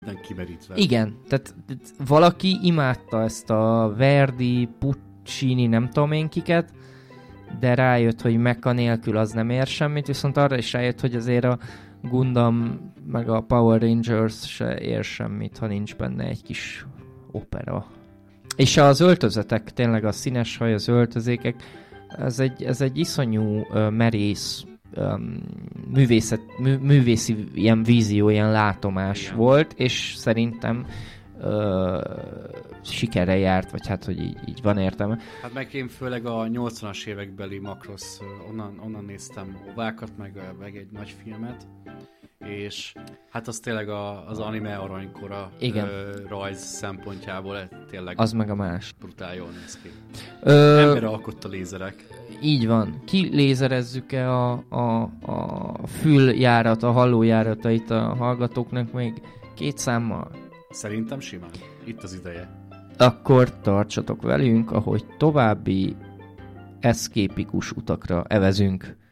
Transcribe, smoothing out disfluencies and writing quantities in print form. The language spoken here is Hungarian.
kimerítve. Igen, tehát valaki imádta ezt a Verdi, Puccini, nem tudom én kiket, de rájött, hogy Mecha nélkül az nem ér semmit, viszont arra is rájött, hogy azért a Gundam meg a Power Rangers se ér semmit, ha nincs benne egy kis opera. És az öltözetek, tényleg a színes haj, az öltözékek, ez egy iszonyú merész művészi ilyen vízió, ilyen látomás igen. volt, és szerintem sikerre járt, vagy hát, hogy így van értelme. Hát meg én főleg a 80-as évekbeli Macross, onnan néztem ovákat, meg egy nagy filmet, és hát az tényleg az anime aranykora rajz szempontjából tényleg az meg a más. brutál jól néz ki. Ember alkotta lézerek. Így van. Kilézerezzük-e a füljárat, a hallójáratait a hallgatóknak még 2 számmal? Szerintem simán. Itt az ideje. Akkor tartsatok velünk, ahogy további eszképikus utakra evezünk.